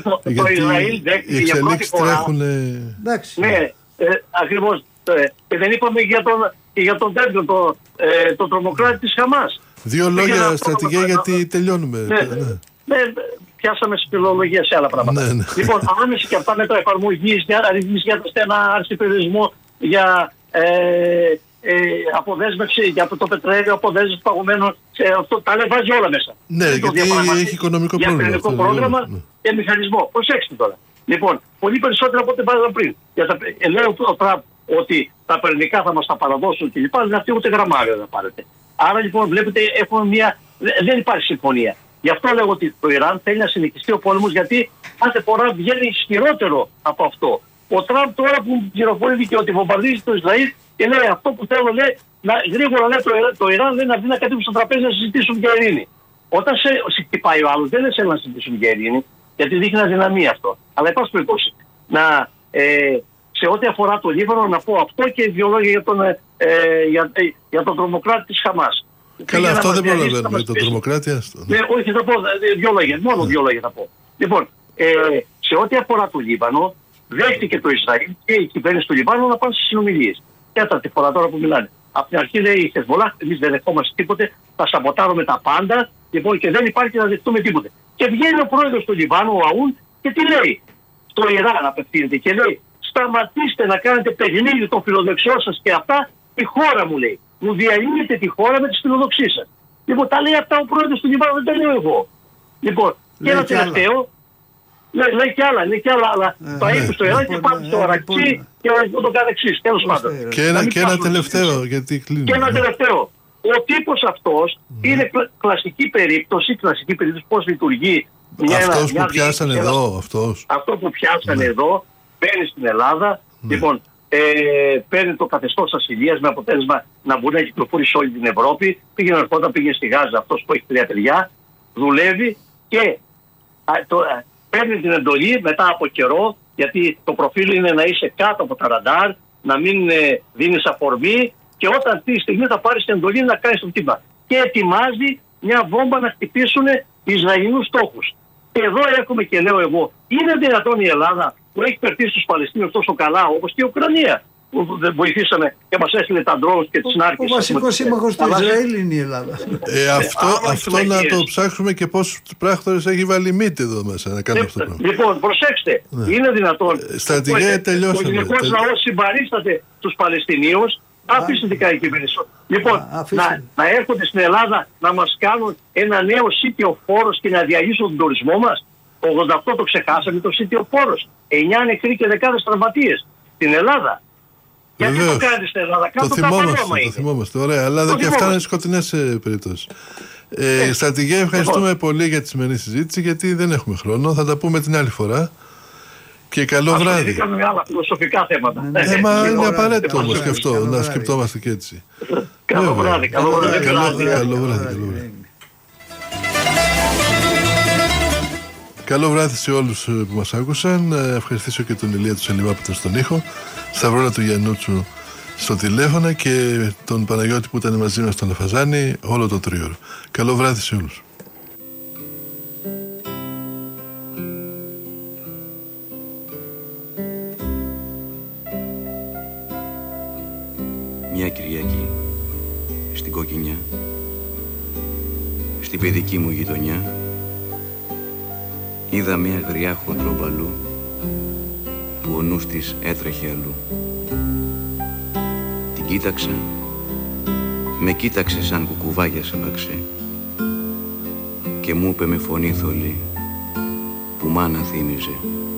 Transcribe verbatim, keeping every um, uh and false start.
το, το Ισραήλ δέχτηκε για πρώτη φορά. Τρέχουν... Ναι, ε, ακριβώς. Ε, και δεν είπαμε για τον, και για τον τέτοιο, το, ε, το τρομοκράτη της Χαμάς. Δύο λόγια στρατηγέ γιατί τελειώνουμε. Ναι, ναι. ναι, πιάσαμε σπηλολογία σε άλλα πράγματα. Ναι, ναι. Λοιπόν, άμεση και αυτά μέτρα εφαρμογής, αριθμής για το στενά, άρση περιορισμού, για ε, ε, αποδέσμευση, για το πετρέλαιο, αποδέσμευση παγωμένων, αυτό τα βάζει όλα μέσα. Ναι, γιατί έχει οικονομικό για πρόβλημα. Για αυτό, πρόγραμμα ναι. και μηχανισμό. Προσέξτε τώρα. Λοιπόν, πολύ περισσότερο από ό,τι πάραμε πριν. Για τα, ε, λέει ο Τραμπ ότι τα πυρηνικά θα μας τα παραδώσουν κλπ. Δεν αυτή ούτε γραμμάριο δεν πάρετε. Άρα λοιπόν βλέπετε έχουμε μια... δεν υπάρχει συμφωνία. Γι' αυτό λέγω ότι το Ιράν θέλει να συνεχιστεί ο πόλεμος, γιατί κάθε φορά βγαίνει ισχυρότερο από αυτό. Ο Τραμπ τώρα που πληροφορήθηκε ότι βομβαρδίζει το Ισραήλ και λέει αυτό που θέλω, λέει, να, γρήγορα λέει το, το Ιράν λέει, να βγει να κατέβουν στο τραπέζι να συζητήσουν για ειρήνη. Όταν σε, σε χτυπάει ο άλλος, δεν είναι να συζητήσουν για ειρήνη, γιατί δείχνει αδυναμία αυτό. Αλλά υπάρχει περιπτώσει να. Ε, σε ό,τι αφορά το Λίβανο, να πω αυτό και δύο λόγια για τον, ε, για, ε, για τον τρομοκράτη της Χαμάς. Καλά, αυτό δεν προλαβαίνουμε για τον τρομοκράτη. Ναι, όχι, θα πω δύο λόγια, μόνο δύο λόγια θα πω. Λοιπόν, ε, σε ό,τι αφορά το Λίβανο, δέχτηκε το Ισραήλ και η κυβέρνηση του Λιβάνου να πάνε στις συνομιλίες. Τέταρτη φορά τώρα που μιλάνε. Από την αρχή λέει η Χεσμολάχ, εμείς δεν δεχόμαστε τίποτε, θα σαμποτάρουμε τα πάντα λοιπόν, και δεν υπάρχει να δεχτούμε τίποτε. Και βγαίνει ο πρόεδρος του Λιβάνου, ο Αούν, και τι λέει? Στο Ιράν απευθύνεται και λέει: σταματήστε να κάνετε παιχνίδι των φιλοδοξιών σας και αυτά, η χώρα μου λέει. Μου διαλύετε τη χώρα με τις φιλοδοξίες σας. Λοιπόν, τα λέει αυτά ο πρόεδρος του Λιβάνου, δεν τα λέω εγώ. Λοιπόν, και ένα τελευταίο, λέει, λέει και άλλα, λέει και άλλα, αλλά ε, τα είπε στο Ιράν και πάμε στο Αρακί και το καθεξής, τέλος πάντων. Και ένα, και ένα τελευταίο, γιατί κλείνει. Και ένα τελευταίο. Ο τύπος αυτός mm. είναι κλασική περίπτωση, κλασική περίπτωση πώς λειτουργεί. Μια, αυτός μια, που πιάσανε μια, εδώ, αυτός. Αυτό που πιάσανε mm. εδώ, μπαίνει στην Ελλάδα, mm. λοιπόν, ε, παίρνει το καθεστώς ασυλίας με αποτέλεσμα να μπορεί να κυκλοφορεί σε όλη την Ευρώπη. Πήγε να ερχόταν, πήγε στη Γάζα, αυτός που έχει τρία παιδιά, δουλεύει και α, το, α, παίρνει την εντολή μετά από καιρό, γιατί το προφίλ είναι να είσαι κάτω από τα ραντάρ, να μην ε, δίνεις αφορμή και όταν αυτή τη στιγμή θα πάρεις την εντολή να κάνεις το κτήμα. Και ετοιμάζει μια βόμβα να χτυπήσουν Ισραηλινούς στόχους. Και εδώ έρχομαι και λέω εγώ, είναι δυνατόν η Ελλάδα που έχει περτήσει τους Παλαιστίνιους τόσο καλά, όπως και η Ουκρανία, που δεν βοηθήσαμε και μας έστειλε τα ντρόουν και τις νάρκες. Ο βασικός σύμμαχος του Ισραήλ είναι η Ελλάδα. Ε, αυτό ε, αυτό να το ψάξουμε και πόσους πράκτορες έχει βάλει μύτη εδώ μέσα να κάνουμε αυτό το πράγμα. Λοιπόν, προσέξτε, ναι. είναι δυνατόν. Ε, Στρατηγέ, τελειώσαμε. Ο ελληνικός λαός συμπαρίσταται τους Παλαιστινίους. Αφήστε την καική κυβέρνηση. Λοιπόν, να, να έρχονται στην Ελλάδα να μας κάνουν ένα νέο σίτιο φόρος και να διαλύσουν τον τουρισμό μας. Το ογδόντα οκτώ το ξεχάσαμε το σίτιο φόρος. εννιά νεκροί και δεκάδες τραυματίες στην Ελλάδα. Γιατί το κάνετε στην Ελλάδα? Το θυμόμαστε, το θυμόμαστε. Ωραία, αλλά εδώ και αυτά είναι σκοτεινές περιπτώσεις. Ε, ε, Στρατηγέ, ευχαριστούμε λοιπόν. πολύ για τη σημερινή συζήτηση, γιατί δεν έχουμε χρόνο. Θα τα πούμε την άλλη φορά. Και καλό βράδυ. Ασχοληθήκαμε με άλλα φιλοσοφικά θέματα. Ε, μα είναι απαραίτητο όμως και αυτό, να σκεπτόμαστε και έτσι. Καλό βράδυ, καλό βράδυ. Καλό βράδυ. Καλό βράδυ σε όλους που μας άκουσαν. Ευχαριστήσω και τον Ηλία του Σελιμά που ήταν στον ήχο, Σταυρώνα του Γιαννούτσου στο τηλέφωνο και τον Παναγιώτη που ήταν μαζί μας στον Λαφαζάνη όλο το τρίωρο. Καλό βράδυ σε όλους. Μια Κυριακή στην Κοκκινιά, στην παιδική μου γειτονιά, είδα μια γριά χοντρομπαλού που ο νους της έτρεχε αλλού. Την κοίταξα, με κοίταξε σαν κουκουβάγια σαπαξέ και μου είπε με φωνή θολή που μάνα θύμιζε.